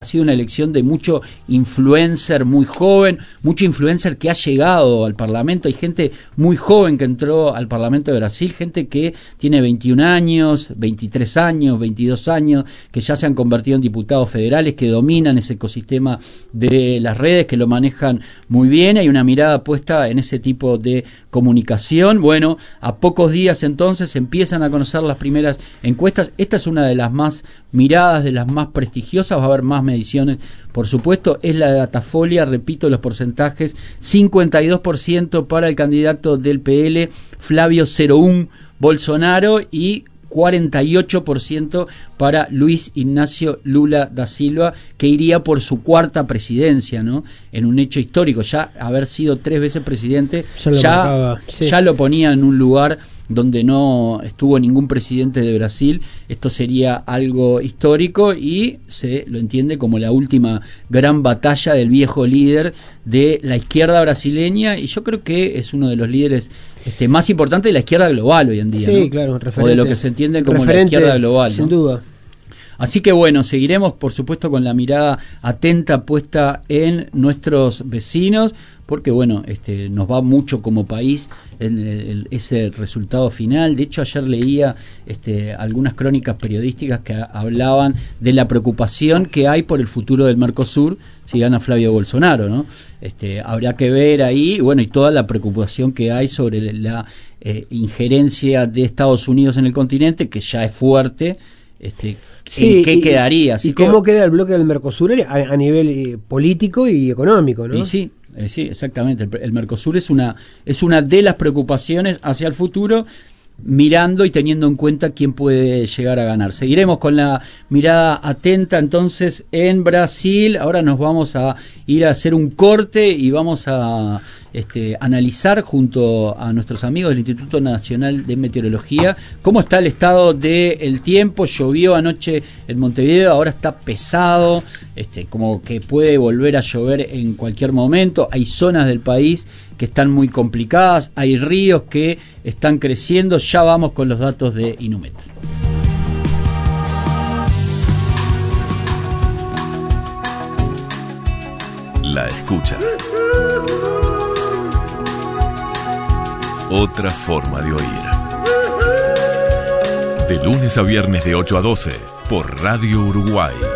Ha sido una elección de mucho influencer muy joven, mucho influencer que ha llegado al Parlamento. Hay gente muy joven que entró al Parlamento de Brasil, gente que tiene 21 años, 23 años, 22 años, que ya se han convertido en diputados federales, que dominan ese ecosistema de las redes, que lo manejan muy bien. Hay una mirada puesta en ese tipo de comunicación. Bueno, a pocos días entonces empiezan a conocer las primeras encuestas. Esta es una de las más miradas, de las más prestigiosas. Va a haber más mediciones, por supuesto. Es la de Datafolia, repito los porcentajes: 52% para el candidato del PL, Flavio 01 Bolsonaro, y 48% para Luis Ignacio Lula da Silva, que iría por su cuarta presidencia, ¿no? En un hecho histórico, ya haber sido 3 veces presidente, ya lo ponía en un lugar donde no estuvo ningún presidente de Brasil. Esto sería algo histórico y se lo entiende como la última gran batalla del viejo líder de la izquierda brasileña, y yo creo que es uno de los líderes más importantes de la izquierda global hoy en día, sí, ¿no? Claro, o de lo que se entiende como la izquierda global, sin ¿no? duda. Así que bueno, seguiremos por supuesto con la mirada atenta puesta en nuestros vecinos, porque bueno, nos va mucho como país en ese resultado final. De hecho, ayer leía algunas crónicas periodísticas que hablaban de la preocupación que hay por el futuro del Mercosur si gana Flavio Bolsonaro, ¿no? Habrá que ver ahí, bueno, y toda la preocupación que hay sobre la injerencia de Estados Unidos en el continente, que ya es fuerte. Sí, ¿en qué quedaría? Así ¿Y cómo queda el bloque del Mercosur a nivel político y económico, no? Y sí, exactamente. El Mercosur es una de las preocupaciones hacia el futuro, mirando y teniendo en cuenta quién puede llegar a ganar. Seguiremos con la mirada atenta entonces en Brasil. Ahora nos vamos a ir a hacer un corte y vamos a analizar junto a nuestros amigos del Instituto Nacional de Meteorología cómo está el estado del tiempo. Llovió anoche en Montevideo, ahora está pesado, como que puede volver a llover en cualquier momento. Hay zonas del país que están muy complicadas, hay ríos que están creciendo. Ya vamos con los datos de Inumet. La escucha. Otra forma de oír. De lunes a viernes de 8 a 12 por Radio Uruguay.